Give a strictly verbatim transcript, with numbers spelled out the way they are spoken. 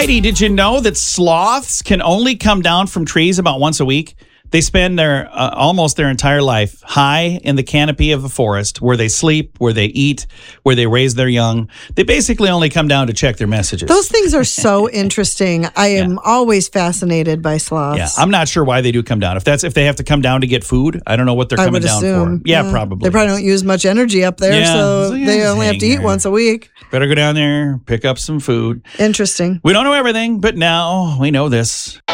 Heidi, did you know that sloths can only come down from trees about once a week? They spend their uh, almost their entire life high in the canopy of a forest where they sleep, where they eat, where they raise their young. They basically only come down to check their messages. Those things are so interesting. I am yeah. always fascinated by sloths. Yeah, I'm not sure why they do come down. If that's if they have to come down to get food, I don't know what they're coming down assume. for. Yeah, yeah, probably. They probably don't use much energy up there, yeah. so, so yeah, they only have to eat there. once a week. Better go down there, pick up some food. Interesting. We don't know everything, but now we know this.